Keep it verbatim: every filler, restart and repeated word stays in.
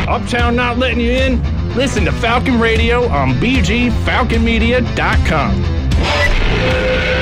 Uptown not letting you in? Listen to Falcon Radio on b g falcon media dot com.